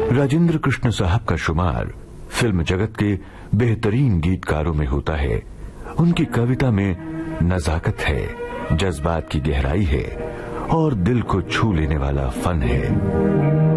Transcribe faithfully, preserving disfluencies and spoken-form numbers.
राजेंद्र कृष्ण साहब का शुमार फिल्म जगत के बेहतरीन गीतकारों में होता है। उनकी कविता में नजाकत है, जज्बात की गहराई है और दिल को छू लेने वाला फन है।